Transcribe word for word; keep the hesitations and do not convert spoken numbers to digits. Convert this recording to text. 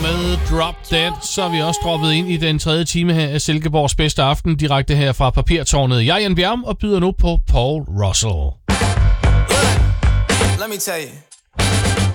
med Drop Dead. Så er vi også droppet ind i den tredje time her af Silkeborgs bedste aften, direkte her fra Papirtårnet. Jeg er Jan Bjerm og byder nu på Paul Russell. Let me tell you.